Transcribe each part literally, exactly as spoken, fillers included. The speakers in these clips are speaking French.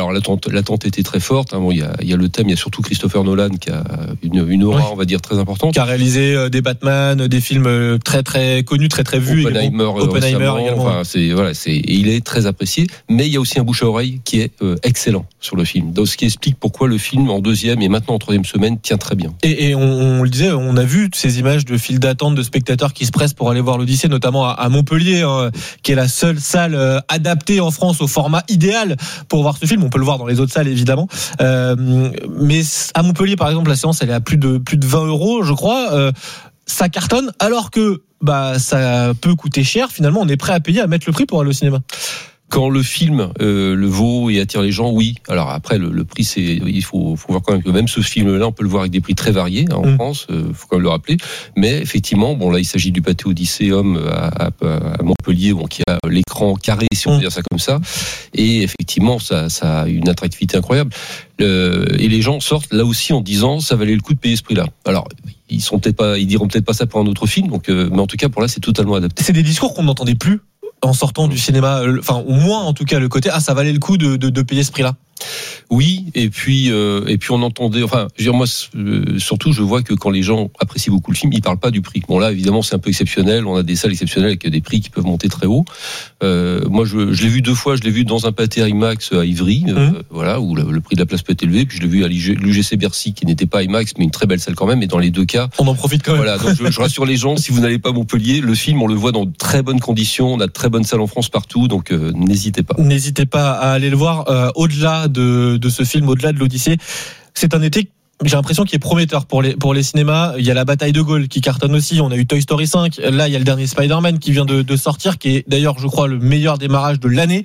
Alors l'attente, l'attente était très forte. Hein. Bon, il y a, il y a le thème, il y a surtout Christopher Nolan qui a une, une aura, oui. on va dire, très importante. Qui a réalisé euh, des Batman, des films très très connus, très très vus. Oppenheimer, également. Oppenheimer récemment, également. Enfin, c'est voilà, c'est et il est très apprécié. Mais il y a aussi un bouche à oreille qui est euh, excellent sur le film. Donc, ce qui explique pourquoi le film en deuxième et maintenant en troisième semaine tient très bien. Et, et on, on le disait, on a vu ces images de files d'attente de spectateurs qui se pressent pour aller voir l'Odyssée, notamment à, à Montpellier, hein, qui est la seule salle euh, adaptée en France au format idéal pour voir ce film. On peut le voir dans les autres salles évidemment, euh, mais à Montpellier par exemple, la séance elle est à plus de plus de vingt euros, je crois. Euh, ça cartonne, alors que bah ça peut coûter cher. Finalement, on est prêt à payer, à mettre le prix pour aller au cinéma. Quand le film euh, le vaut et attire les gens, oui. Alors après, le, le prix, c'est, il faut, faut voir quand même que même ce film-là, on peut le voir avec des prix très variés hein, en mmh. France. Euh, faut quand même le rappeler. Mais effectivement, bon là, il s'agit du Pathé Odysseum à, à, à Montpellier, bon qui a l'écran carré, si on peut mmh. dire ça comme ça. Et effectivement, ça, ça a une attractivité incroyable. Euh, et les gens sortent là aussi en disant, ça valait le coup de payer ce prix-là. Alors. Ils sont peut-être pas, ils diront peut-être pas ça pour un autre film, donc, euh, mais en tout cas pour là, c'est totalement adapté. C'est des discours qu'on n'entendait plus en sortant du cinéma, enfin au moins en tout cas le côté ah ça valait le coup de, de, de payer ce prix-là. Oui, et puis euh, et puis on entendait, enfin, je veux dire, moi euh, surtout je vois que quand les gens apprécient beaucoup le film, ils parlent pas du prix. Bon là évidemment c'est un peu exceptionnel, on a des salles exceptionnelles avec des prix qui peuvent monter très haut. Euh, moi je, je l'ai vu deux fois, je l'ai vu dans un Pathé IMAX à Ivry, euh, mmh. voilà où le, le prix de la place peut être élevé, puis je l'ai vu à l'U G C Bercy qui n'était pas IMAX mais une très belle salle quand même. Et dans les deux cas, on en profite quand même. Voilà, donc je, je rassure les gens, si vous n'allez pas à Montpellier, le film on le voit dans de très bonnes conditions, on a de très bonnes salles en France partout, donc euh, n'hésitez pas. N'hésitez pas à aller le voir. Euh, au-delà de de ce film, au-delà de l'Odyssée, c'est un été, j'ai l'impression, qui est prometteur pour les pour les cinémas. Il y a la bataille de Gaulle qui cartonne aussi, on a eu Toy Story cinq, là il y a le dernier Spider-Man qui vient de, de sortir, qui est d'ailleurs je crois le meilleur démarrage de l'année.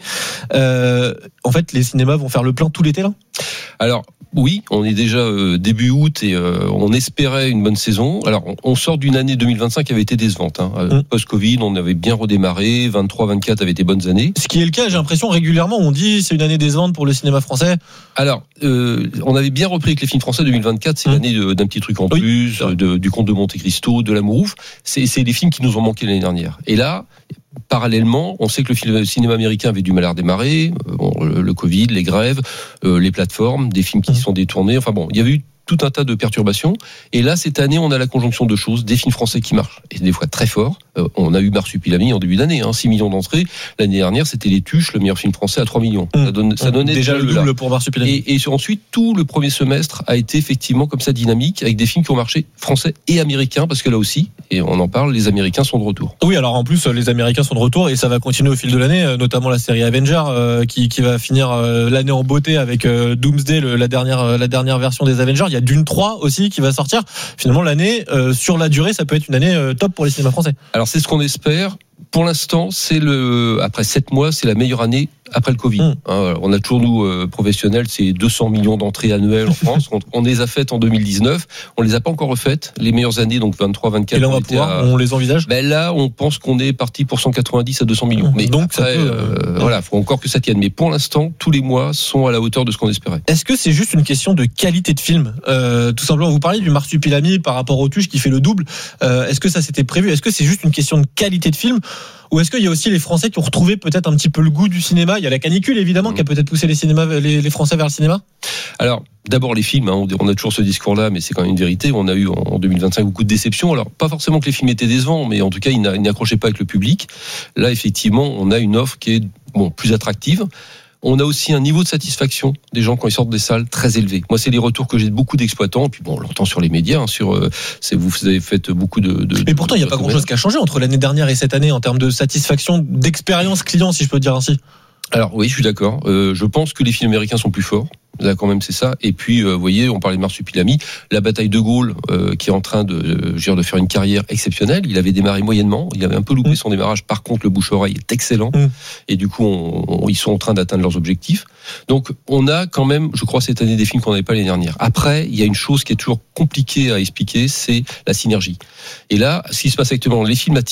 Euh, en fait les cinémas vont faire le plein tout l'été là. Alors oui, on est déjà euh, début août et euh, on espérait une bonne saison. Alors, on, on sort d'une année deux mille vingt-cinq qui avait été décevante. Hein. Mmh. Post-Covid, on avait bien redémarré. vingt-trois vingt-quatre avaient été bonnes années. Ce qui est le cas, j'ai l'impression régulièrement, on dit c'est une année décevante pour le cinéma français. Alors, euh, on avait bien repris avec les films français deux mille vingt-quatre. C'est mmh. l'année de, d'un petit truc en oui. plus, de, du Comte de Monte Cristo, de L'Amour ouf. C'est, c'est des films qui nous ont manqué l'année dernière. Et là, parallèlement, on sait que le, film, le cinéma américain avait du mal à redémarrer. Bon, le, le Covid, les grèves, euh, les plateformes, des films qui mmh. sont détournés. Enfin bon, il y avait eu tout un tas de perturbations. Et là, cette année, on a la conjonction de choses, des films français qui marchent, et des fois très forts. Euh, on a eu Marsupilami en début d'année, hein, six millions d'entrées. L'année dernière, c'était Les Tuches, le meilleur film français à trois millions. Mmh. Ça, donne, ça donnait déjà le double là. pour Marsupilami. Et, et ensuite, tout le premier semestre a été effectivement comme ça dynamique, avec des films qui ont marché français et américains, parce que là aussi, et on en parle, les Américains sont de retour. Oui, alors en plus, les Américains sont de retour, et ça va continuer au fil de l'année, notamment la série Avengers, euh, qui, qui va finir euh, l'année en beauté avec euh, Doomsday, le, la dernière, euh, la dernière version des Avengers. Il y a Dune trois aussi qui va sortir. Finalement, l'année, euh, sur la durée, ça peut être une année euh, top pour les cinémas français. Alors, c'est ce qu'on espère. Pour l'instant, c'est le, après sept mois, c'est la meilleure année après le Covid. Mmh. Hein, on a toujours, nous, euh, professionnels, c'est deux cents millions d'entrées annuelles en France. on, on les a faites en deux mille dix-neuf. On les a pas encore refaites. Les meilleures années, donc vingt-trois vingt-quatre. Et là, on va pouvoir, à, on les envisage? Ben là, on pense qu'on est parti pour cent quatre-vingt-dix à deux cents millions. Mais donc, après, peut, euh, euh, voilà, faut encore que ça tienne. Mais pour l'instant, tous les mois sont à la hauteur de ce qu'on espérait. Est-ce que c'est juste une question de qualité de film? Euh, tout simplement, vous parlez du Marsupilami par rapport aux Tuches qui fait le double. Euh, est-ce que ça s'était prévu? Est-ce que c'est juste une question de qualité de film? Ou est-ce qu'il y a aussi les Français qui ont retrouvé peut-être un petit peu le goût du cinéma? Il y a la canicule évidemment mmh. qui a peut-être poussé les, cinémas, les, les Français vers le cinéma. Alors d'abord les films, hein, on a toujours ce discours-là, mais c'est quand même une vérité. On a eu en deux mille vingt-cinq beaucoup de déceptions. Alors pas forcément que les films étaient décevants, mais en tout cas ils n'accrochaient pas avec le public. Là effectivement, on a une offre qui est bon plus attractive. On a aussi un niveau de satisfaction des gens quand ils sortent des salles très élevé. Moi, c'est les retours que j'ai de beaucoup d'exploitants. Et puis bon, on l'entend sur les médias. Hein, sur, euh, c'est, vous avez fait beaucoup de. de Mais pourtant, il n'y a pas grand-chose qui a changé entre l'année dernière et cette année en termes de satisfaction, d'expérience client, si je peux dire ainsi. Alors oui, je suis d'accord. Euh, je pense que les films américains sont plus forts. Là, quand même, c'est ça. Et puis, euh, vous voyez, on parlait de Marsupilami, la bataille de Gaulle, euh, qui est en train de, euh, dire, de faire une carrière exceptionnelle. Il avait démarré moyennement. Il avait un peu loupé mmh. son démarrage. Par contre, le bouche-oreille est excellent. Mmh. Et du coup, on, on, ils sont en train d'atteindre leurs objectifs. Donc, on a quand même, je crois, cette année des films qu'on n'avait pas l'année dernière. Après, il y a une chose qui est toujours compliquée à expliquer, c'est la synergie. Et là, ce qui se passe actuellement, les films attirent.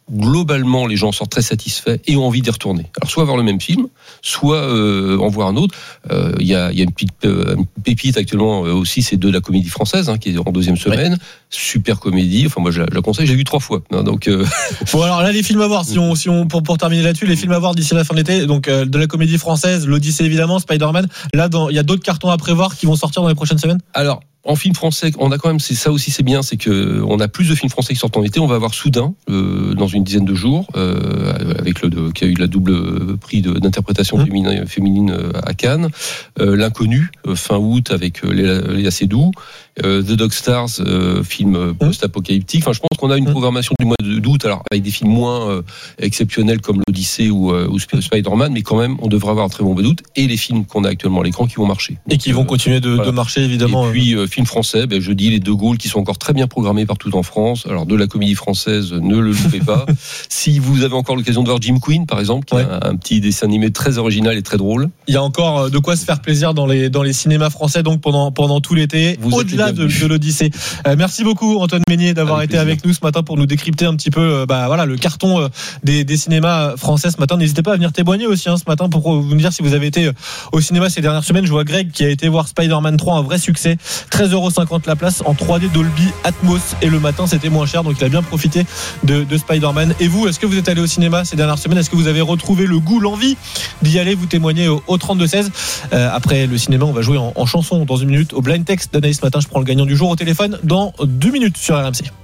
globalement, les gens sortent très satisfaits et ont envie d'y retourner. Alors, soit voir le même film, soit euh, en voir un autre. Il euh, y, a, y a une petite euh, une pépite actuellement euh, aussi, c'est de la comédie française, hein, qui est en deuxième semaine. Ouais. Super comédie. Enfin, moi, je la, je la conseille. J'ai vu trois fois. Hein, donc, euh... bon, alors là, les films à voir. Si on, si on, pour, pour terminer là-dessus, les films à voir d'ici la fin de l'été. Donc, euh, de la comédie française, l'Odyssée évidemment, Spider-Man. Là, il y a d'autres cartons à prévoir qui vont sortir dans les prochaines semaines. Alors. En film français, on a quand même, c'est ça aussi, c'est bien, c'est que on a plus de films français qui sortent en été. On va avoir Soudain euh, dans une dizaine de jours, euh, avec le de, qui a eu la double prix de, d'interprétation mmh. féminine, féminine à Cannes. Euh, L'Inconnu euh, fin août avec euh, Léa, Léa Seydoux. Euh, The Dog Stars, euh, film post-apocalyptique. Enfin, je pense qu'on a une programmation du mois d'août, alors avec des films moins euh, exceptionnels comme l'Odyssée ou, euh, ou Spider-Man, mais quand même, on devrait avoir un très bon mois d'août. Et les films qu'on a actuellement à l'écran qui vont marcher. Et qui vont euh, continuer de, voilà. de marcher, évidemment. Et puis, euh, film français, ben, je dis les De Gaulle qui sont encore très bien programmés partout en France. Alors, de la comédie française, ne le loupez pas. Si vous avez encore l'occasion de voir Jim Queen, par exemple, qui ouais. est un, un petit dessin animé très original et très drôle. Il y a encore de quoi se faire plaisir dans les, dans les cinémas français, donc pendant, pendant tout l'été. Vous Au-delà de, de l'Odyssée. Euh, merci beaucoup Antoine Meignier d'avoir avec été plaisir. Avec nous ce matin pour nous décrypter un petit peu euh, bah, voilà, le carton euh, des, des cinémas français ce matin. N'hésitez pas à venir témoigner aussi hein, ce matin pour vous dire si vous avez été au cinéma ces dernières semaines. Je vois Greg qui a été voir Spider-Man trois, un vrai succès, treize euros cinquante la place en trois D Dolby Atmos, et le matin c'était moins cher, donc il a bien profité de, de Spider-Man. Et vous, est-ce que vous êtes allé au cinéma ces dernières semaines? Est-ce que vous avez retrouvé le goût, l'envie d'y aller? Vous témoignez au, au trente-deux seize. Euh, après le cinéma, on va jouer en, en chanson dans une minute au blind text d'Anaïs ce matin. Je prends le gagnant du jour au téléphone dans deux minutes sur R M C.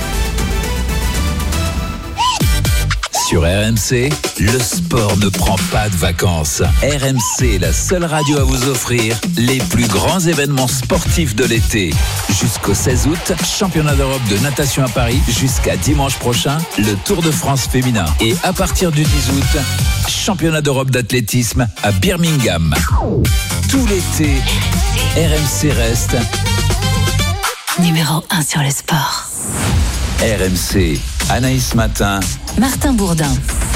Sur R M C, le sport ne prend pas de vacances. R M C est la seule radio à vous offrir les plus grands événements sportifs de l'été. Jusqu'au seize août, championnat d'Europe de natation à Paris. Jusqu'à dimanche prochain, le Tour de France féminin. Et à partir du dix août, championnat d'Europe d'athlétisme à Birmingham. Tout l'été, R M C reste numéro un sur le sport. R M C, Anaïs Matin, Martin Bourdin.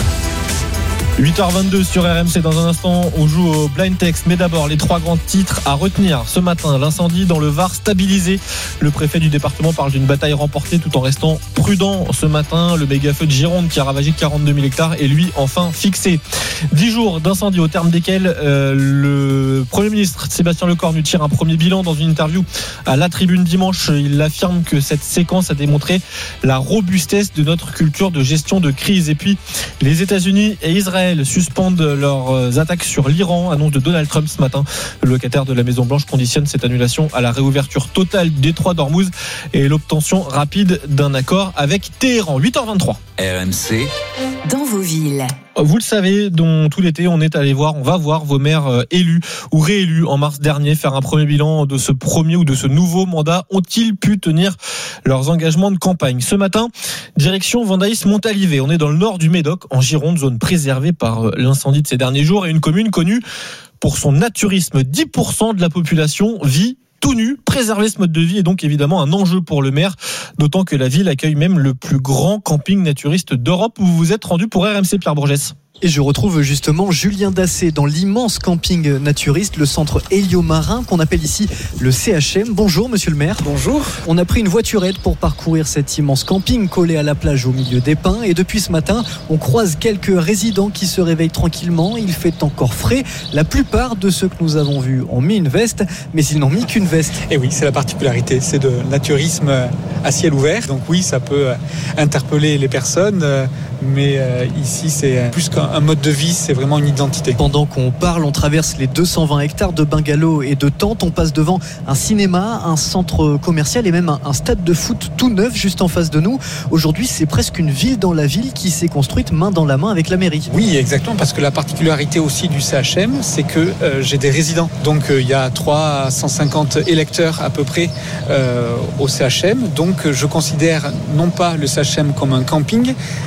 huit heures vingt-deux sur R M C. Dans un instant, on joue au blind text. Mais d'abord, les trois grands titres à retenir ce matin. L'incendie dans le Var stabilisé. Le préfet du département parle d'une bataille remportée tout en restant prudent ce matin. Le méga feu de Gironde qui a ravagé quarante-deux mille hectares est lui enfin fixé. Dix jours d'incendie au terme desquels euh, le Premier ministre Sébastien Lecornu tire un premier bilan dans une interview à La Tribune dimanche. Il affirme que cette séquence a démontré la robustesse de notre culture de gestion de crise. Et puis, les États-Unis et Israël suspendent leurs attaques sur l'Iran. Annonce de Donald Trump ce matin. Le locataire de la Maison Blanche conditionne cette annulation à la réouverture totale du détroit d'Ormuz et l'obtention rapide d'un accord avec Téhéran. huit heures vingt-trois. R M C. Dans vos villes. Vous le savez, dans tout l'été, on est allé voir, on va voir vos maires élus ou réélus en mars dernier faire un premier bilan de ce premier ou de ce nouveau mandat. Ont-ils pu tenir leurs engagements de campagne? Ce matin, direction Vendaïs-Montalivet. On est dans le nord du Médoc, en Gironde, zone préservée par l'incendie de ces derniers jours, et une commune connue pour son naturisme. dix pour cent de la population vit tout nu. Préserver ce mode de vie est donc évidemment un enjeu pour le maire, d'autant que la ville accueille même le plus grand camping naturiste d'Europe, où vous vous êtes rendu pour R M C, Pierre Bourgès. Et je retrouve justement Julien Dassé dans l'immense camping naturiste, le centre héliomarin qu'on appelle ici le C H M. Bonjour monsieur le maire. Bonjour. On a pris une voiturette pour parcourir cet immense camping collé à la plage au milieu des pins, et depuis ce matin on croise quelques résidents qui se réveillent tranquillement. Il fait encore frais. La plupart de ceux que nous avons vus ont mis une veste, mais ils n'ont mis qu'une veste. Et oui, c'est la particularité, c'est de naturisme à ciel ouvert, donc oui, ça peut interpeller les personnes, mais ici c'est plus qu'un un mode de vie, c'est vraiment une identité. Pendant qu'on parle, on traverse les deux cent vingt hectares de bungalows et de tentes. On passe devant un cinéma, un centre commercial et même un, un stade de foot tout neuf juste en face de nous. Aujourd'hui, c'est presque une ville dans la ville qui s'est construite main dans la main avec la mairie. Oui, exactement, parce que la particularité aussi du C H M, c'est que euh, j'ai des résidents. Donc euh, il y a trois cent cinquante électeurs à peu près euh, au C H M. Donc euh, je considère non pas le C H M comme un camping, mais comme un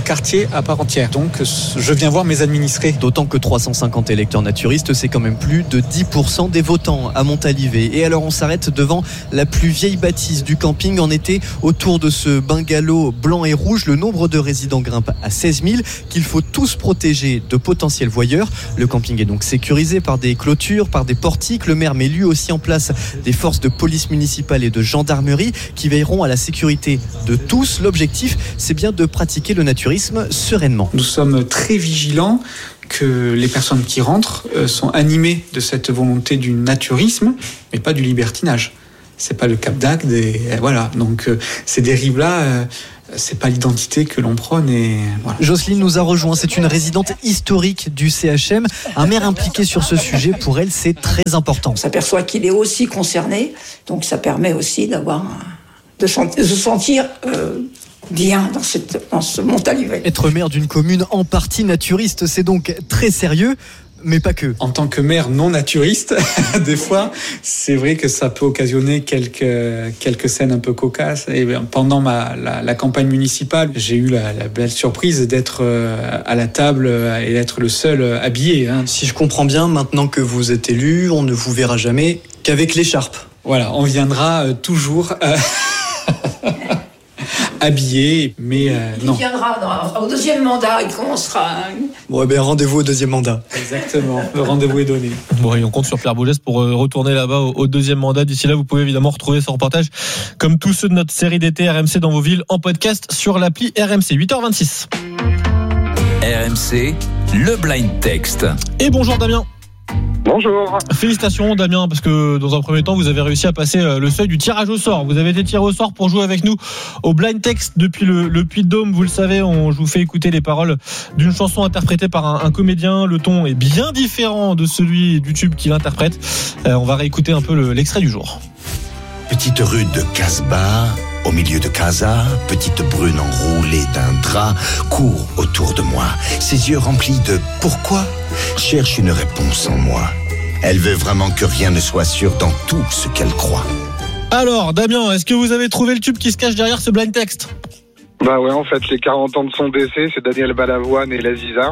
quartier à part entière. Donc je viens voir mes administrés. D'autant que trois cent cinquante électeurs naturistes, c'est quand même plus de dix pour cent des votants à Montalivet. Et alors on s'arrête devant la plus vieille bâtisse du camping. En été, autour de ce bungalow blanc et rouge, le nombre de résidents grimpe à seize mille, qu'il faut tous protéger de potentiels voyeurs. Le camping est donc sécurisé par des clôtures, par des portiques. Le maire met lui aussi en place des forces de police municipale et de gendarmerie qui veilleront à la sécurité de tous. L'objectif, c'est bien de pratiquer le naturisme sereinement. Nous sommes très vigilants que les personnes qui rentrent sont animées de cette volonté du naturisme, mais pas du libertinage. C'est pas le Cap d'Agde, et voilà. Donc ces dérives-là, c'est pas l'identité que l'on prône. Et voilà. Jocelyne nous a rejoint. C'est une résidente historique du C H M. Un maire impliqué sur ce sujet, pour elle, c'est très important. On s'aperçoit qu'il est aussi concerné, donc ça permet aussi d'avoir de, sent- de se sentir euh, bien dans, cette, dans ce Montalivet. Être maire d'une commune en partie naturiste, c'est donc très sérieux. Mais pas que. En tant que maire non naturiste, des fois, c'est vrai que ça peut occasionner quelques, quelques scènes un peu cocasses. Et pendant ma, la, la campagne municipale, j'ai eu la, la belle surprise d'être à la table et d'être le seul habillé. Hein. Si je comprends bien, maintenant que vous êtes élu, on ne vous verra jamais qu'avec l'écharpe. Voilà, on viendra toujours... Euh... habillé, mais euh, non. Il viendra dans, au deuxième mandat, il commencera. Bon, ben rendez-vous au deuxième mandat. Exactement, le rendez-vous est donné. Bon, et on compte sur Pierre Boulez pour retourner là-bas au, au deuxième mandat. D'ici là, vous pouvez évidemment retrouver ce reportage, comme tous ceux de notre série d'été R M C dans vos villes, en podcast sur l'appli R M C. huit heures vingt-six. R M C, le blind text. Et bonjour Damien. Bonjour. Félicitations Damien, parce que dans un premier temps vous avez réussi à passer le seuil du tirage au sort. Vous avez été tiré au sort pour jouer avec nous au blind text depuis le, le Puy-de-Dôme. Vous le savez, on, je vous fais écouter les paroles d'une chanson interprétée par un, un comédien. Le ton est bien différent de celui du tube qu'il interprète. euh, On va réécouter un peu le, l'extrait du jour. Petite rue de Casbah, au milieu de Casa, petite brune enroulée d'un drap, court autour de moi, ses yeux remplis de « pourquoi ?» cherche une réponse en moi. Elle veut vraiment que rien ne soit sûr dans tout ce qu'elle croit. Alors Damien, est-ce que vous avez trouvé le tube qui se cache derrière ce blind text ? Bah ouais, en fait, les quarante ans de son décès, c'est Daniel Balavoine et l'Aziza.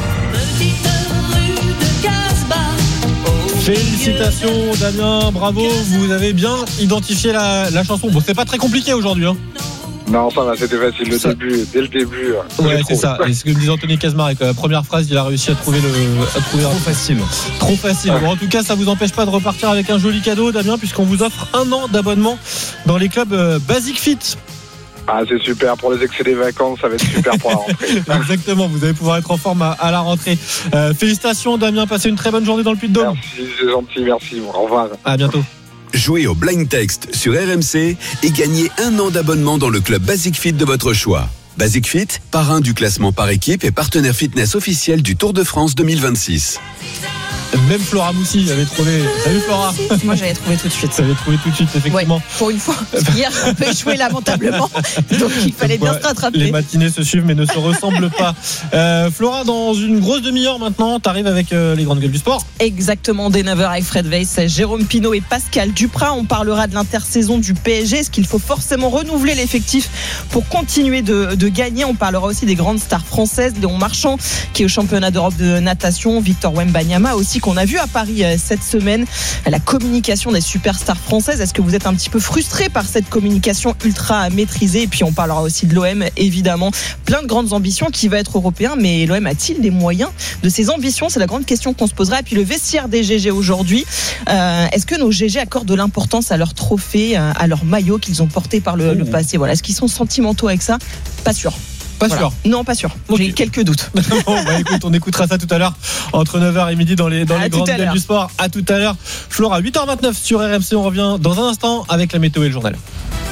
Félicitations Damien, bravo, vous avez bien identifié la, la chanson. Bon, c'est pas très compliqué aujourd'hui, hein. Non, ça va, c'était facile, le ça... début, dès le début. Ouais, c'est ça. Et ce que me disait Anthony Casmarek, la première phrase, il a réussi à trouver le. À trouver Trop un... facile. Trop facile. Bon, en tout cas, ça vous empêche pas de repartir avec un joli cadeau, Damien, puisqu'on vous offre un an d'abonnement dans les clubs euh, Basic Fit. Ah, c'est super pour les excès des vacances, ça va être super pour la rentrée. Exactement, vous allez pouvoir être en forme à, à la rentrée. Euh, félicitations Damien, passez une très bonne journée dans le Puy-de-Dôme. Merci, c'est gentil, merci. Au revoir. À bientôt. Jouez au Blind Text sur R M C et gagnez un an d'abonnement dans le club Basic Fit de votre choix. Basic Fit, parrain du classement par équipe et partenaire fitness officiel du Tour de France deux mille vingt-six. Même Flora Moussi avait trouvé. Salut Flora. Moi j'avais trouvé tout de suite. J'avais trouvé tout de suite, effectivement. Ouais, pour une fois. Hier, on peut échouer lamentablement. Donc il fallait bien ouais, se rattraper. Les matinées se suivent mais ne se ressemblent pas. Euh, Flora, dans une grosse demi-heure maintenant, t'arrives avec euh, les grandes gueules du sport. Exactement, dès neuf heures avec Fred Weiss, Jérôme Pinault et Pascal Duprat. On parlera de l'intersaison du P S G. Est-ce qu'il faut forcément renouveler l'effectif pour continuer de, de gagner? On parlera aussi des grandes stars françaises. Léon Marchand, qui est au championnat d'Europe de natation. Victor Wembanyama aussi, qu'on a vu à Paris cette semaine. La communication des superstars françaises. Est-ce que vous êtes un petit peu frustré par cette communication ultra maîtrisée? Et puis on parlera aussi de l'O M, évidemment. Plein de grandes ambitions, qui va être européen. Mais l'O M a-t-il les moyens de ses ambitions? C'est la grande question qu'on se posera. Et puis le vestiaire des G G aujourd'hui. Euh, est-ce que nos G G accordent de l'importance à leur trophée, à leur maillot qu'ils ont porté par le, le passé? Voilà. Est-ce qu'ils sont sentimentaux avec ça? Pas sûr. Pas voilà. sûr. Non, pas sûr. Okay. J'ai quelques doutes. Bon, bah, écoute, on écoutera ça tout à l'heure entre neuf heures et midi dans les, dans les grandes gueules du sport. À tout à l'heure. Flora, huit heures vingt-neuf sur R M C. On revient dans un instant avec la météo et le journal.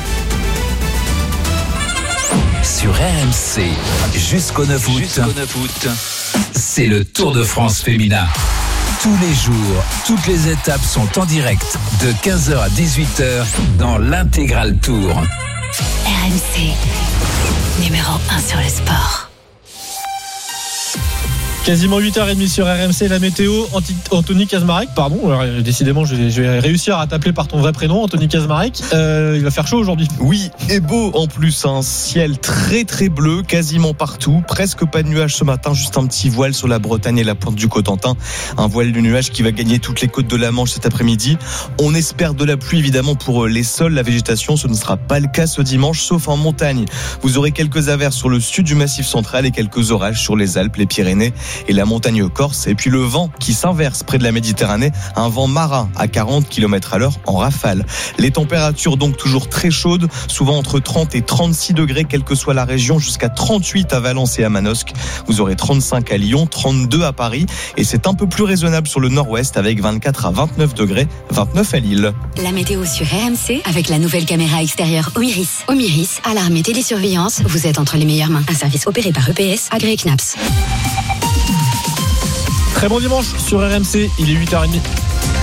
Sur R M C, jusqu'au neuf août, jusqu'au neuf août, c'est le Tour de France féminin. Tous les jours, toutes les étapes sont en direct de quinze heures à dix-huit heures dans l'Intégral Tour. R M C, numéro un sur le sport. Quasiment huit heures trente sur R M C, la météo. Anti- Anthony Kazmarek, pardon. Alors, décidément, je vais, je vais réussir à t'appeler par ton vrai prénom, Anthony Kazmarek. Euh, il va faire chaud aujourd'hui. Oui, et beau en plus. Un ciel très très bleu, quasiment partout. Presque pas de nuages ce matin, juste un petit voile sur la Bretagne et la pointe du Cotentin. Un voile de nuages qui va gagner toutes les côtes de la Manche cet après-midi. On espère de la pluie évidemment pour les sols, la végétation. Ce ne sera pas le cas ce dimanche, sauf en montagne. Vous aurez quelques averses sur le sud du Massif central et quelques orages sur les Alpes, les Pyrénées et la montagne corse. Et puis le vent qui s'inverse près de la Méditerranée, un vent marin à quarante kilomètres à l'heure en rafale. Les températures donc toujours très chaudes, souvent entre trente et trente-six degrés, quelle que soit la région, jusqu'à trente-huit à Valence et à Manosque. Vous aurez trente-cinq à Lyon, trente-deux à Paris et c'est un peu plus raisonnable sur le nord-ouest avec vingt-quatre à vingt-neuf degrés, vingt-neuf à Lille. La météo sur R M C avec la nouvelle caméra extérieure Omiris. Omiris, alarme et télésurveillance, vous êtes entre les meilleures mains. Un service opéré par E P S, agréé C N A P S. Très bon dimanche sur R M C, il est huit heures trente.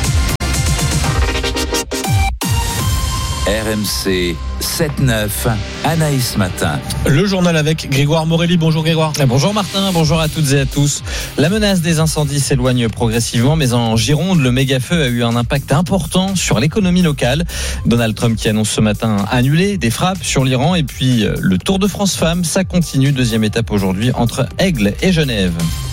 R M C sept neuf, Anaïs Matin. Le journal avec Grégoire Morelli. Bonjour Grégoire. Bonjour Martin, bonjour à toutes et à tous. La menace des incendies s'éloigne progressivement, mais en Gironde, le méga-feu a eu un impact important sur l'économie locale. Donald Trump qui annonce ce matin annuler des frappes sur l'Iran, et puis le Tour de France Femmes, ça continue. Deuxième étape aujourd'hui entre Aigle et Genève.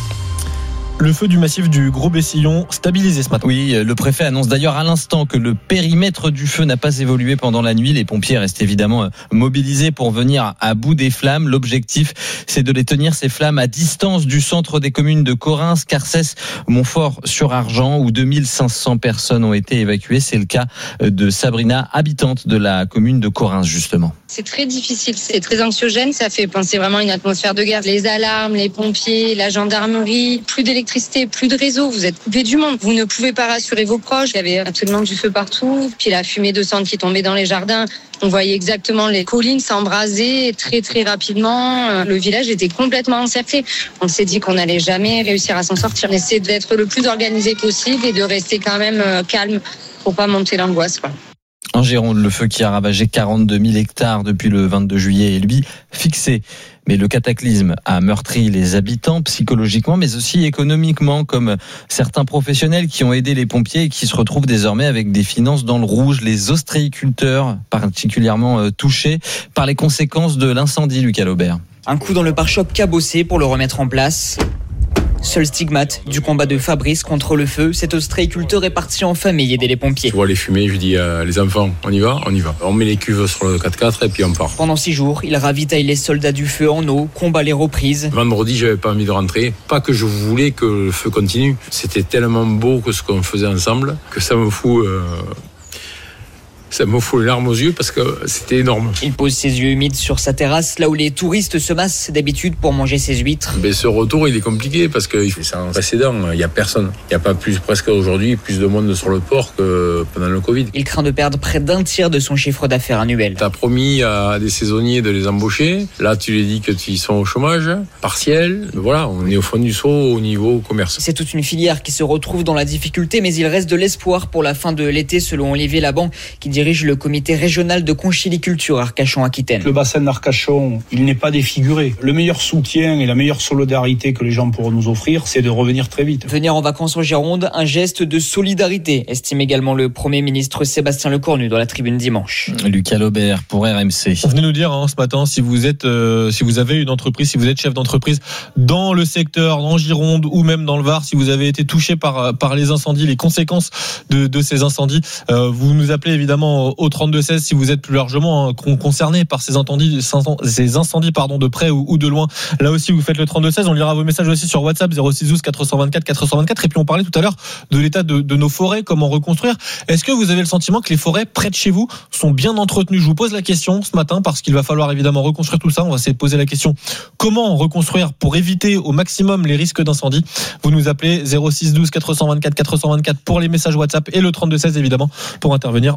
Le feu du massif du Gros Bessillon stabilisé ce matin. Oui, le préfet annonce d'ailleurs à l'instant que le périmètre du feu n'a pas évolué pendant la nuit. Les pompiers restent évidemment mobilisés pour venir à bout des flammes. L'objectif, c'est de les tenir, ces flammes, à distance du centre des communes de Correns, Carcès, Montfort-sur-Argent, où deux mille cinq cents personnes ont été évacuées. C'est le cas de Sabrina, habitante de la commune de Correns, justement. C'est très difficile, c'est très anxiogène. Ça fait penser vraiment à une atmosphère de guerre. Les alarmes, les pompiers, la gendarmerie, plus d'électricité. Plus de réseau, vous êtes coupé du monde. Vous ne pouvez pas rassurer vos proches. Il y avait absolument du feu partout. Puis la fumée de cendres qui tombait dans les jardins. On voyait exactement les collines s'embraser très très rapidement. Le village était complètement encerclé. On s'est dit qu'on n'allait jamais réussir à s'en sortir. On essaie d'être le plus organisé possible et de rester quand même calme pour pas monter l'angoisse, quoi. En Gironde, le feu qui a ravagé quarante-deux mille hectares depuis le vingt-deux juillet est lui fixé. Mais le cataclysme a meurtri les habitants psychologiquement, mais aussi économiquement, comme certains professionnels qui ont aidé les pompiers et qui se retrouvent désormais avec des finances dans le rouge. Les ostréiculteurs, particulièrement touchés par les conséquences de l'incendie, Lucas Laubert. Un coup dans le pare-choc cabossé pour le remettre en place. Seul stigmate du combat de Fabrice contre le feu, cet ostréiculteur est parti en famille aider les pompiers. Je vois les fumées, je dis euh, les enfants, on y va, on y va. On met les cuves sur le quatre-quatre et puis on part. Pendant six jours, il ravitaille les soldats du feu en eau, combat les reprises. Vendredi, j'avais pas envie de rentrer. Pas que je voulais que le feu continue. C'était tellement beau que ce qu'on faisait ensemble que ça me fout... Euh Ça me fout les larmes aux yeux parce que c'était énorme. Il pose ses yeux humides sur sa terrasse, là où les touristes se massent d'habitude pour manger ses huîtres. Mais ce retour, il est compliqué parce que c'est un précédent. Il n'y a personne. Il n'y a pas plus, presque aujourd'hui, plus de monde sur le port que pendant le Covid. Il craint de perdre près d'un tiers de son chiffre d'affaires annuel. Tu as promis à des saisonniers de les embaucher. Là, tu les dis que tu sont au chômage partiel. Voilà, on est au fond du seau au niveau commerce. C'est toute une filière qui se retrouve dans la difficulté, mais il reste de l'espoir pour la fin de l'été, selon Olivier Laban, qui dirige le comité régional de conchiliculture Arcachon-Aquitaine. Le bassin d'Arcachon, il n'est pas défiguré. Le meilleur soutien et la meilleure solidarité que les gens pourront nous offrir, c'est de revenir très vite. Venir en vacances en Gironde, un geste de solidarité, estime également le Premier ministre Sébastien Lecornu dans la tribune dimanche. Lucas Laubert pour R M C. Venez nous dire hein, ce matin si vous êtes, euh, si vous avez une entreprise, si vous êtes chef d'entreprise dans le secteur, en Gironde ou même dans le Var, si vous avez été touché par par les incendies, les conséquences de, de ces incendies. Euh, vous nous appelez évidemment au trente-deux seize si vous êtes plus largement hein, concerné par ces incendies, ces incendies pardon, de près ou, ou de loin. Là aussi, vous faites le trente-deux seize. On lira vos messages aussi sur WhatsApp zéro six douze quatre cent vingt-quatre quatre cent vingt-quatre. Et puis on parlait tout à l'heure de l'état de, de nos forêts, comment reconstruire. Est-ce que vous avez le sentiment que les forêts près de chez vous sont bien entretenues? Je vous pose la question ce matin parce qu'il va falloir évidemment reconstruire tout ça. On va essayer de poser la question comment reconstruire pour éviter au maximum les risques d'incendie. Vous nous appelez zéro six douze quatre cent vingt-quatre quatre cent vingt-quatre pour les messages WhatsApp et le trente-deux seize évidemment pour intervenir en direct.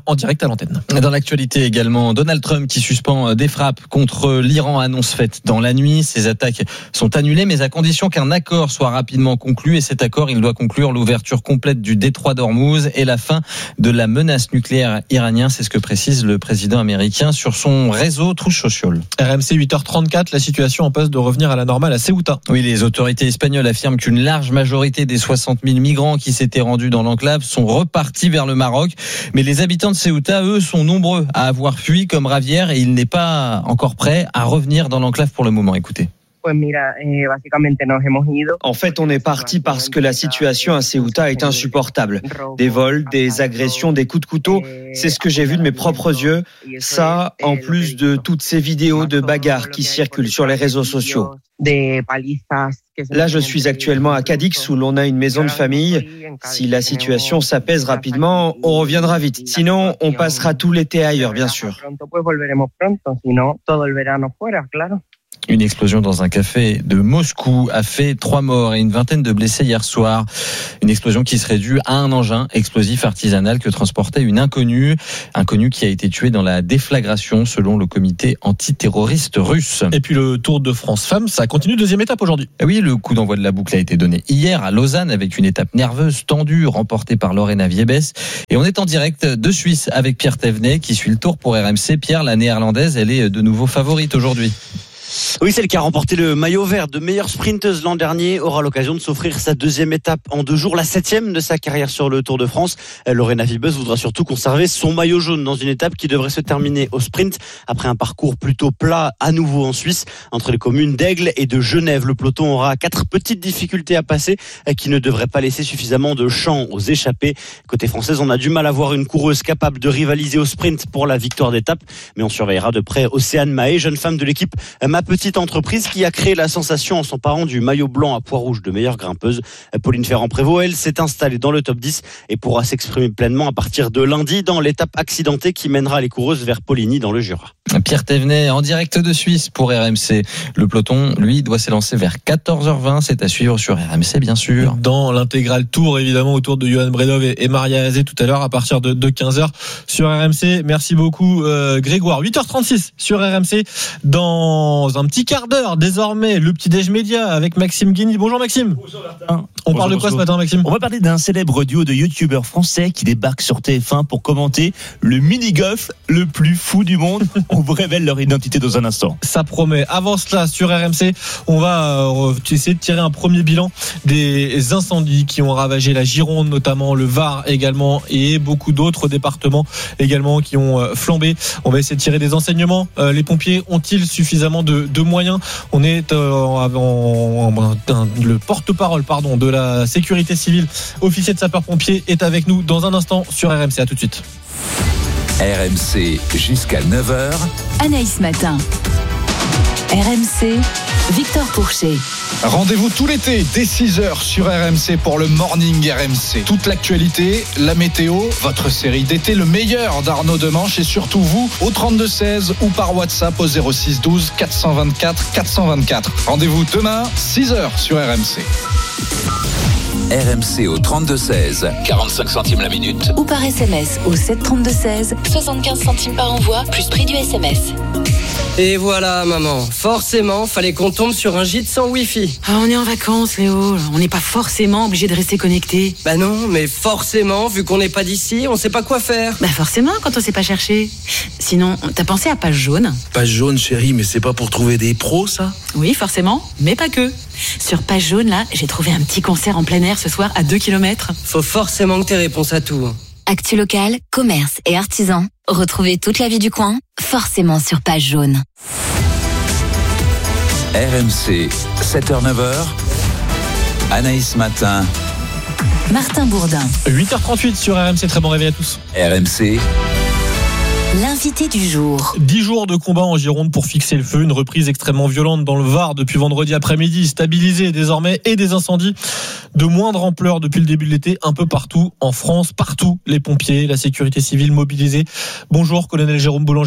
à l'antenne. Dans l'actualité également, Donald Trump qui suspend des frappes contre l'Iran, annonce faite dans la nuit. Ces attaques sont annulées, mais à condition qu'un accord soit rapidement conclu. Et cet accord, il doit conclure l'ouverture complète du détroit d'Ormuz et la fin de la menace nucléaire iranienne. C'est ce que précise le président américain sur son réseau Truth Social. R M C huit heures trente-quatre, la situation en passe de revenir à la normale à Ceuta. Oui, les autorités espagnoles affirment qu'une large majorité des soixante mille migrants qui s'étaient rendus dans l'enclave sont repartis vers le Maroc. Mais les habitants de Ceuta, eux, sont nombreux à avoir fui comme Javier et il n'est pas encore prêt à revenir dans l'enclave pour le moment. Écoutez. En fait, on est parti parce que la situation à Ceuta est insupportable. Des vols, des agressions, des coups de couteau, c'est ce que j'ai vu de mes propres yeux. Ça, en plus de toutes ces vidéos de bagarres qui circulent sur les réseaux sociaux. Là, je suis actuellement à Cadix où l'on a une maison de famille. Si la situation s'apaise rapidement, on reviendra vite. Sinon, on passera tout l'été ailleurs, bien sûr. Une explosion dans un café de Moscou a fait trois morts et une vingtaine de blessés hier soir. Une explosion qui serait due à un engin explosif artisanal que transportait une inconnue. Inconnue qui a été tuée dans la déflagration selon le comité antiterroriste russe. Et puis le Tour de France Femmes, ça continue, deuxième étape aujourd'hui. Et oui, le coup d'envoi de la boucle a été donné hier à Lausanne avec une étape nerveuse, tendue, remportée par Lorena Wiebes. Et on est en direct de Suisse avec Pierre Thévenet qui suit le Tour pour R M C. Pierre, la néerlandaise, elle est de nouveau favorite aujourd'hui. Oui, celle qui a remporté le maillot vert de meilleure sprinteuse l'an dernier aura l'occasion de s'offrir sa deuxième étape en deux jours, la septième de sa carrière sur le Tour de France. Lorena Wiebes voudra surtout conserver son maillot jaune dans une étape qui devrait se terminer au sprint après un parcours plutôt plat à nouveau en Suisse entre les communes d'Aigle et de Genève. Le peloton aura quatre petites difficultés à passer qui ne devraient pas laisser suffisamment de champ aux échappés. Côté française, on a du mal à voir une coureuse capable de rivaliser au sprint pour la victoire d'étape, mais on surveillera de près Océane Mahé, jeune femme de l'équipe Ma Petite Entreprise qui a créé la sensation en s'emparant du maillot blanc à pois rouge de meilleure grimpeuse. Pauline Ferrand-Prévot, elle, s'est installée dans le top dix et pourra s'exprimer pleinement à partir de lundi dans l'étape accidentée qui mènera les coureuses vers Poligny dans le Jura. Pierre Thévenet en direct de Suisse pour R M C. Le peloton, lui, doit s'élancer vers quatorze heures vingt. C'est à suivre sur R M C, bien sûr. Dans l'intégral tour, évidemment, autour de Johan Bredov et Maria Azé tout à l'heure à partir de quinze heures sur R M C. Merci beaucoup, euh, Grégoire. huit heures trente-six sur R M C. Dans un petit quart d'heure, désormais, le petit déj média avec Maxime Guigny. Bonjour Maxime. Bonjour Martin. On bonjour, parle de quoi bonjour. ce matin, Maxime? On va parler d'un célèbre duo de youtubeurs français qui débarque sur T F un pour commenter le mini-golf le plus fou du monde. On vous révèle leur identité dans un instant. Ça promet. Avant cela, sur R M C, on va euh, essayer de tirer un premier bilan des incendies qui ont ravagé la Gironde, notamment le Var également, et beaucoup d'autres départements également qui ont euh, flambé. On va essayer de tirer des enseignements. Euh, les pompiers ont-ils suffisamment de, de moyens? On est euh, en, en, en, en, le porte-parole pardon, de la sécurité civile, officier de sapeurs-pompiers, est avec nous dans un instant sur R M C. À tout de suite. R M C jusqu'à neuf heures. Anaïs Matin. R M C, Victor Pourchet. Rendez-vous tout l'été dès six heures sur R M C pour le Morning R M C. Toute l'actualité, la météo, votre série d'été, le meilleur d'Arnaud Demanche et surtout vous au trente-deux seize ou par WhatsApp au zéro six douze quatre cent vingt-quatre quatre cent vingt-quatre. Rendez-vous demain six heures sur R M C. R M C au trente-deux seize, quarante-cinq centimes la minute. Ou par S M S au sept trente-deux seize, soixante-quinze centimes par envoi, plus prix du S M S. Et voilà, maman. Forcément, fallait qu'on tombe sur un gîte sans Wi-Fi. Ah, on est en vacances, Léo. On n'est pas forcément obligé de rester connecté. Bah non, mais forcément, vu qu'on n'est pas d'ici, on sait pas quoi faire. Bah forcément, quand on sait pas chercher. Sinon, t'as pensé à Page Jaune? Page Jaune, chérie, mais c'est pas pour trouver des pros, ça? Oui, forcément, mais pas que. Sur Page Jaune, là, j'ai trouvé un petit concert en plein air ce soir à deux kilomètres. Faut forcément que t'aies réponse à tout. Actu local, commerce et artisans. Retrouvez toute la vie du coin, forcément sur Page Jaune. R M C, sept heures neuf heures. Anaïs Matin. Martin Bourdin. huit heures trente-huit sur R M C. Très bon réveil à tous. R M C. L'invité du jour. Dix jours de combat en Gironde pour fixer le feu. Une reprise extrêmement violente dans le Var depuis vendredi après-midi, stabilisée désormais, et des incendies de moindre ampleur depuis le début de l'été, un peu partout en France, partout. Les pompiers, la sécurité civile mobilisés. Bonjour, colonel Jérôme Boulanger.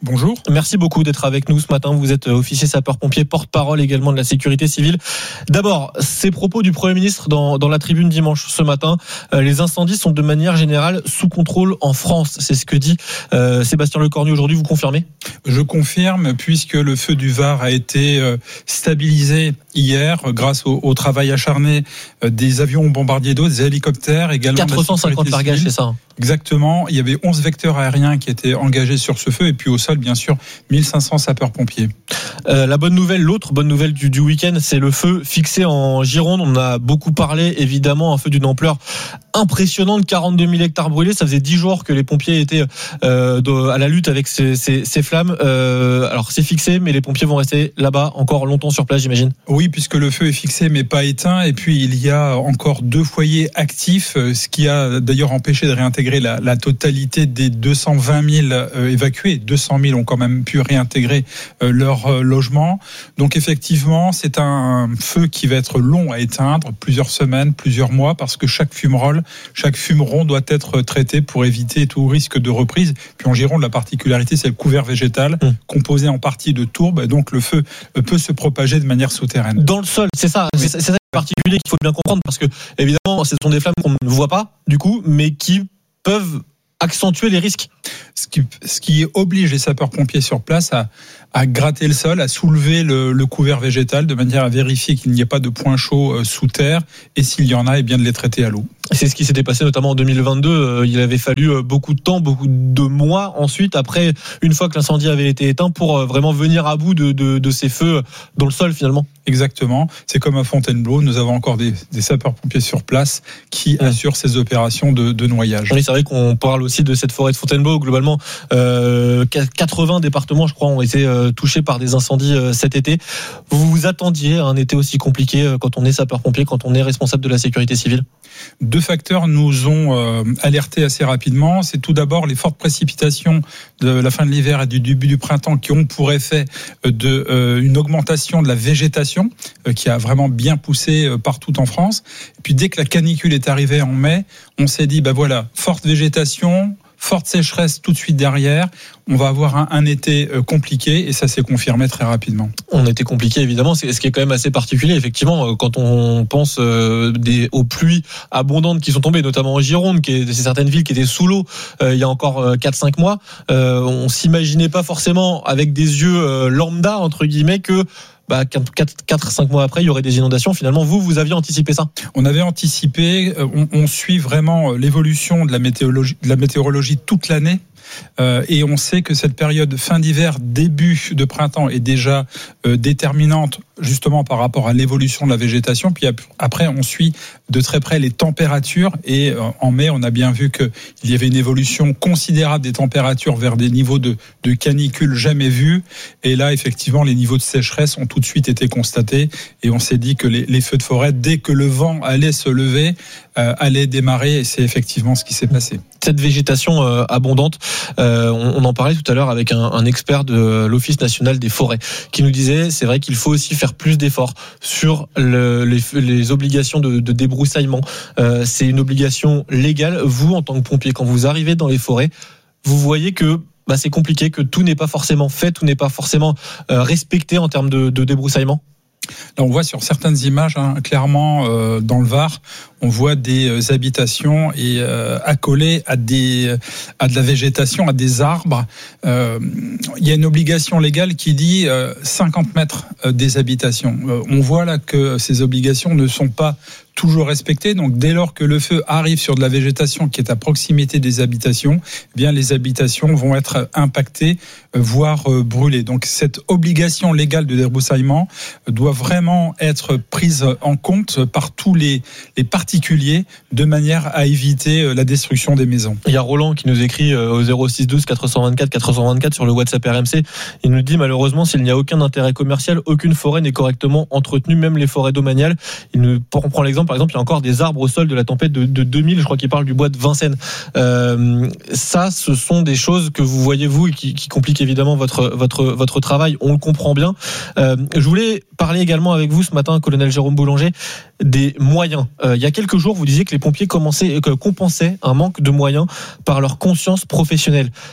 Bonjour. Merci beaucoup d'être avec nous ce matin. Vous êtes officier sapeur-pompier, porte-parole également de la sécurité civile. D'abord, ces propos du Premier ministre dans, dans la tribune dimanche ce matin. Euh, les incendies sont de manière générale sous contrôle en France. C'est ce que dit euh, Sébastien Lecornu aujourd'hui. Vous confirmez ? Je confirme, puisque le feu du Var a été euh, stabilisé hier grâce au, au travail acharné euh, des avions bombardiers d'eau, des hélicoptères, également quatre cent cinquante largages, c'est ça ? Exactement. Il y avait onze vecteurs aériens qui étaient engagés sur ce feu, et puis au sol, bien sûr, mille cinq cents sapeurs-pompiers. Euh, la bonne nouvelle, l'autre bonne nouvelle du, du week-end, c'est le feu fixé en Gironde. On a beaucoup parlé, évidemment, un feu d'une ampleur impressionnante, quarante-deux mille hectares brûlés. Ça faisait dix jours que les pompiers étaient euh, de, à la lutte avec ces, ces, ces flammes. Euh, alors c'est fixé, mais les pompiers vont rester là-bas encore longtemps sur place, j'imagine. Oui, puisque le feu est fixé mais pas éteint. Et puis il y a encore deux foyers actifs, ce qui a d'ailleurs empêché de réintégrer la, la totalité des deux cent vingt mille euh, évacués. deux cent mille ont quand même pu réintégrer euh, leur euh, logement. Donc effectivement, c'est un feu qui va être long à éteindre, plusieurs semaines, plusieurs mois, parce que chaque fumerole, chaque fumeron doit être traité pour éviter tout risque de reprise. Puis en Gironde, la particularité, c'est le couvert végétal, mmh. composé en partie de tourbe, et donc le feu peut se propager de manière souterraine. Dans le sol, c'est ça, c'est, c'est ça qui est particulier qu'il faut bien comprendre, parce que évidemment, ce sont des flammes qu'on ne voit pas, du coup, mais qui peuvent accentuer les risques. Ce qui, ce qui oblige les sapeurs-pompiers sur place à, à gratter le sol, à soulever le, le couvert végétal de manière à vérifier qu'il n'y ait pas de points chauds sous terre, et s'il y en a, et bien de les traiter à l'eau. C'est ce qui s'était passé notamment en deux mille vingt-deux. Il avait fallu beaucoup de temps, beaucoup de mois ensuite, après, une fois que l'incendie avait été éteint, pour vraiment venir à bout de, de, de ces feux dans le sol finalement. Exactement. C'est comme à Fontainebleau. Nous avons encore des, des sapeurs-pompiers sur place qui ouais. assurent ces opérations de, de noyage. Oui, c'est vrai qu'on parle aussi de cette forêt de Fontainebleau. Globalement, euh, quatre-vingts départements, je crois, ont été euh, touchés par des incendies euh, cet été. Vous vous attendiez à un été aussi compliqué euh, quand on est sapeur-pompier, quand on est responsable de la sécurité civile ? Deux facteurs nous ont euh, alertés assez rapidement. C'est tout d'abord les fortes précipitations de la fin de l'hiver et du début du printemps qui ont pour effet de, euh, une augmentation de la végétation euh, qui a vraiment bien poussé euh, partout en France. Et puis dès que la canicule est arrivée en mai, on s'est dit, ben voilà, forte végétation, forte sécheresse tout de suite derrière, on va avoir un, un été compliqué, et ça s'est confirmé très rapidement. On était compliqué évidemment, c'est ce qui est quand même assez particulier effectivement quand on pense euh, des, aux pluies abondantes qui sont tombées, notamment en Gironde, qui est, c'est certaines villes qui étaient sous l'eau euh, il y a encore quatre cinq mois. Euh, on s'imaginait pas forcément avec des yeux euh, lambda entre guillemets que Bah, quatre cinq mois après, il y aurait des inondations. Finalement, vous, vous aviez anticipé ça ? On avait anticipé. On, on suit vraiment l'évolution de la météorologie, de la météorologie toute l'année. Euh, et on sait que cette période fin d'hiver, début de printemps est déjà euh, déterminante justement par rapport à l'évolution de la végétation. Puis après, on suit de très près les températures, et euh, en mai, on a bien vu qu'il y avait une évolution considérable des températures vers des niveaux de, de canicule jamais vus. Et là, effectivement, les niveaux de sécheresse ont tout de suite été constatés, et on s'est dit que les, les feux de forêt, dès que le vent allait se lever, euh, allaient démarrer, et c'est effectivement ce qui s'est passé. Cette végétation euh, abondante, euh, on, on en parlait tout à l'heure avec un, un expert de l'Office national des forêts qui nous disait, c'est vrai qu'il faut aussi faire plus d'efforts sur le, les, les obligations de, de débroussaillement. Euh, c'est une obligation légale. Vous, en tant que pompier, quand vous arrivez dans les forêts, vous voyez que bah, c'est compliqué, que tout n'est pas forcément fait, tout n'est pas forcément euh, respecté en termes de, de débroussaillement. Là, on voit sur certaines images, hein, clairement, euh, dans le Var, on voit des euh, habitations et euh, accolées à des à de la végétation, à des arbres. Euh, il y a une obligation légale qui dit euh, cinquante mètres euh, des habitations. Euh, on voit là que ces obligations ne sont pas toujours respectées. Donc, dès lors que le feu arrive sur de la végétation qui est à proximité des habitations, eh bien les habitations vont être impactées, euh, voire euh, brûlées. Donc, cette obligation légale de débroussaillement doit vraiment être prise en compte par tous les, les particuliers de manière à éviter la destruction des maisons. Il y a Roland qui nous écrit au zéro six douze quatre cent vingt-quatre quatre cent vingt-quatre sur le WhatsApp R M C. Il nous dit malheureusement, s'il n'y a aucun intérêt commercial, aucune forêt n'est correctement entretenue, même les forêts domaniales. Il nous prend l'exemple, par exemple, il y a encore des arbres au sol de la tempête de, de deux mille, je crois qu'il parle du bois de Vincennes. Euh, ça, ce sont des choses que vous voyez vous et qui, qui compliquent évidemment votre, votre, votre travail. On le comprend bien. Euh, je voulais parler également avec vous ce matin, colonel Jérôme Boulanger, des moyens. Euh, il y a quelques jours, vous disiez que les pompiers commençaient, que compensaient un manque de moyens par leur conscience professionnelle.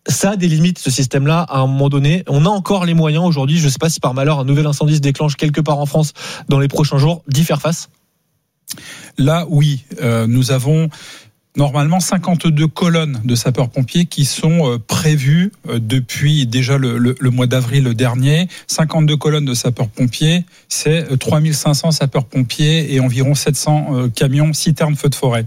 ça a des limites, ce système-là, à un moment donné. On a encore les moyens aujourd'hui, je ne sais pas si par malheur un nouvel incendie se déclenche quelque part en France dans les prochains jours, d'y faire face. Là, oui, euh, nous avons normalement cinquante-deux colonnes de sapeurs-pompiers qui sont euh, prévues euh, depuis déjà le, le, le mois d'avril dernier. cinquante-deux colonnes de sapeurs-pompiers, c'est euh, trois mille cinq cents sapeurs-pompiers et environ sept cents euh, camions citernes feux de forêt.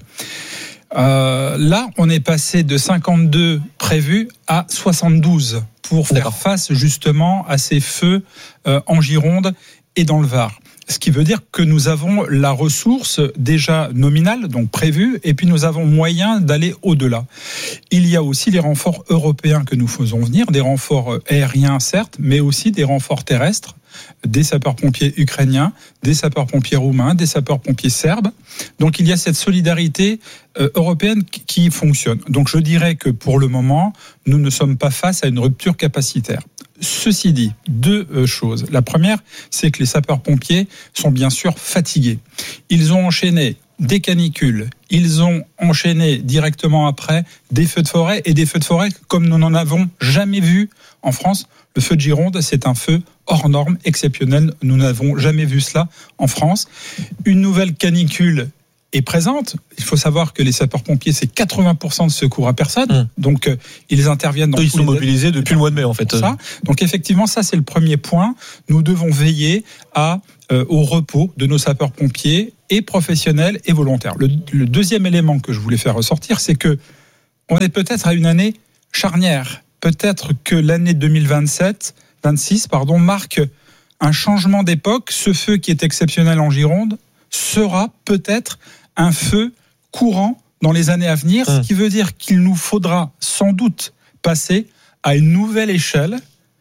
Euh, là, on est passé de cinquante-deux prévus à soixante-douze pour faire D'accord. face justement à ces feux euh, en Gironde et dans le Var. Ce qui veut dire que nous avons la ressource déjà nominale, donc prévue, et puis nous avons moyen d'aller au-delà. Il y a aussi les renforts européens que nous faisons venir, des renforts aériens certes, mais aussi des renforts terrestres, des sapeurs-pompiers ukrainiens, des sapeurs-pompiers roumains, des sapeurs-pompiers serbes. Donc il y a cette solidarité euh, européenne qui fonctionne. Donc je dirais que pour le moment, nous ne sommes pas face à une rupture capacitaire. Ceci dit, deux euh, choses. La première, c'est que les sapeurs-pompiers sont bien sûr fatigués. Ils ont enchaîné des canicules, ils ont enchaîné directement après des feux de forêt, et des feux de forêt comme nous n'en avons jamais vu en France. Le feu de Gironde, c'est un feu hors norme, exceptionnel. Nous n'avons jamais vu cela en France. Une nouvelle canicule est présente. Il faut savoir que les sapeurs-pompiers, c'est quatre-vingts pour cent de secours à personne. Mmh. Donc, euh, ils interviennent dans Ils tous sont les mobilisés depuis le mois de mai, en fait. Ça. Donc, effectivement, ça, c'est le premier point. Nous devons veiller à, euh, au repos de nos sapeurs-pompiers, et professionnels et volontaires. Le, le deuxième élément que je voulais faire ressortir, c'est que on est peut-être à une année charnière. Peut-être que l'année deux mille vingt-sept, vingt-six, pardon, marque un changement d'époque. Ce feu qui est exceptionnel en Gironde sera peut-être un feu courant dans les années à venir, mmh. ce qui veut dire qu'il nous faudra sans doute passer à une nouvelle échelle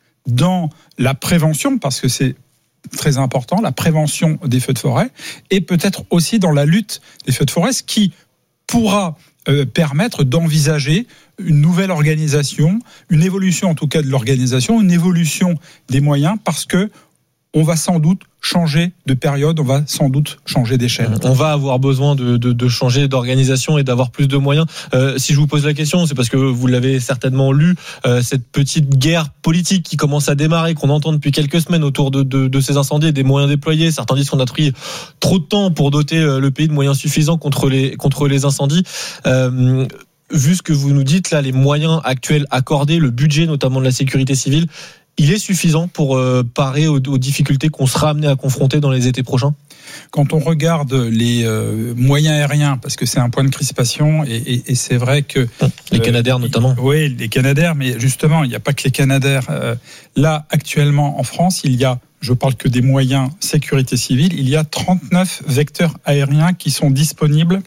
dans la prévention, parce que c'est très important, la prévention des feux de forêt, et peut-être aussi dans la lutte des feux de forêt, ce qui pourra euh, permettre d'envisager une nouvelle organisation, une évolution en tout cas de l'organisation, une évolution des moyens, parce que on va sans doute changer de période, on va sans doute changer d'échelle. On va avoir besoin de, de, de changer d'organisation et d'avoir plus de moyens. Euh, si je vous pose la question, c'est parce que vous l'avez certainement lu, euh, cette petite guerre politique qui commence à démarrer, qu'on entend depuis quelques semaines autour de, de, de ces incendies et des moyens déployés. Certains disent qu'on a pris trop de temps pour doter le pays de moyens suffisants contre les, contre les incendies. Euh, vu ce que vous nous dites là, les moyens actuels accordés, le budget notamment de la sécurité civile, il est suffisant pour euh, parer aux, aux difficultés qu'on sera amené à confronter dans les étés prochains ? Quand on regarde les euh, moyens aériens, parce que c'est un point de crispation, et, et, et c'est vrai que... Les Canadair euh, notamment. Oui, les Canadair, mais justement, il n'y a pas que les Canadair. Euh, là, actuellement, en France, il y a, je parle que des moyens sécurité civile, il y a trente-neuf vecteurs aériens qui sont disponibles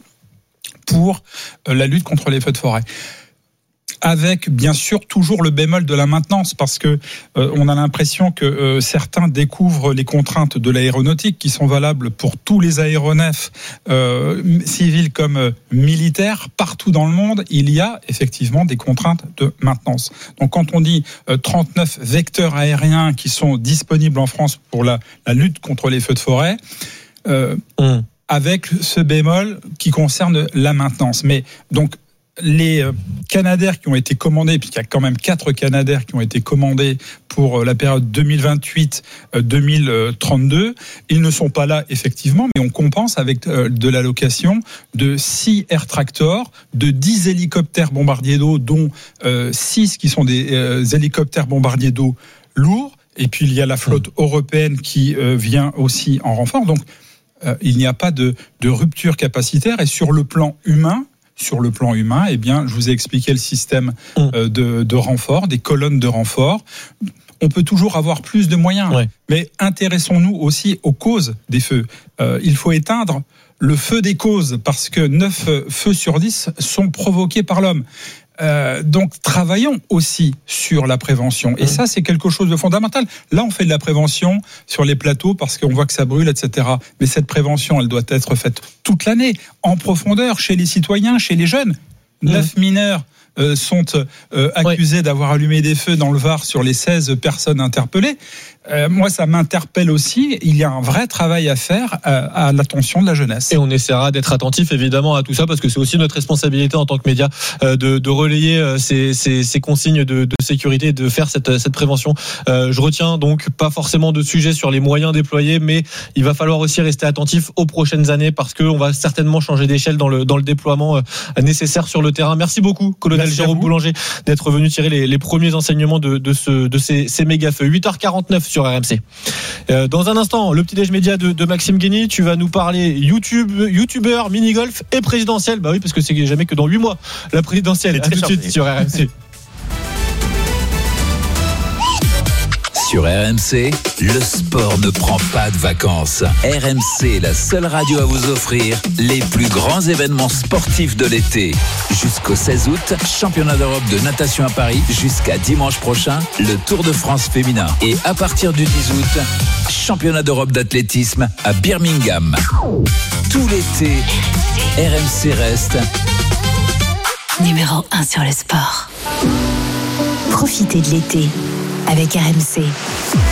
pour euh, la lutte contre les feux de forêt. Avec bien sûr toujours le bémol de la maintenance, parce que euh, on a l'impression que euh, certains découvrent les contraintes de l'aéronautique qui sont valables pour tous les aéronefs euh, civils comme euh, militaires. Partout dans le monde, il y a effectivement des contraintes de maintenance. Donc quand on dit euh, trente-neuf vecteurs aériens qui sont disponibles en France pour la, la lutte contre les feux de forêt, euh, mmh. avec ce bémol qui concerne la maintenance. Mais donc les Canadair qui ont été commandés, puisqu'il y a quand même quatre Canadair qui ont été commandés pour la période deux mille vingt-huit deux mille trente-deux, ils ne sont pas là effectivement, mais on compense avec de l'allocation de six Air Tractor, de dix hélicoptères bombardiers d'eau, dont six qui sont des hélicoptères bombardiers d'eau lourds, et puis il y a la flotte européenne qui vient aussi en renfort. Donc il n'y a pas de, de rupture capacitaire, et sur le plan humain, Sur le plan humain, eh bien, je vous ai expliqué le système euh, de, de renfort, des colonnes de renfort. On peut toujours avoir plus de moyens, ouais. mais intéressons-nous aussi aux causes des feux. Euh, il faut éteindre le feu des causes, parce que neuf feux sur dix sont provoqués par l'homme. Euh, donc travaillons aussi sur la prévention, et ça c'est quelque chose de fondamental. Là on fait de la prévention sur les plateaux parce qu'on voit que ça brûle, et cetera. Mais cette prévention, elle doit être faite toute l'année, en profondeur, chez les citoyens, chez les jeunes. Neuf mmh. mineurs euh, sont euh, accusés ouais. d'avoir allumé des feux dans le Var sur les seize personnes interpellées. euh, moi, ça m'interpelle aussi. Il y a un vrai travail à faire à, à l'attention de la jeunesse. Et on essaiera d'être attentif évidemment à tout ça parce que c'est aussi notre responsabilité en tant que média euh, de, de relayer euh, ces, ces, ces consignes de, de sécurité et de faire cette, cette prévention. Euh, je retiens donc pas forcément de sujet sur les moyens déployés, mais il va falloir aussi rester attentif aux prochaines années parce qu'on va certainement changer d'échelle dans le, dans le déploiement euh, nécessaire sur le terrain. Merci beaucoup, colonel Merci Jérôme Boulanger, d'être venu tirer les, les premiers enseignements de, de, ce, de ces, ces méga feux. huit heures quarante-neuf sur R M C. Euh, dans un instant, le petit déj média de, de Maxime Guény. Tu vas nous parler YouTube, youtubeur, mini-golf et présidentiel. Bah oui, parce que c'est jamais que dans huit mois la présidentielle. À tout de suite sur R M C. Sur R M C, le sport ne prend pas de vacances. R M C, la seule radio à vous offrir les plus grands événements sportifs de l'été. Jusqu'au seize août, championnat d'Europe de natation à Paris. Jusqu'à dimanche prochain, le Tour de France féminin. Et à partir du dix août, championnat d'Europe d'athlétisme à Birmingham. Tout l'été, R M C reste numéro un sur le sport. Profitez de l'été avec R M C.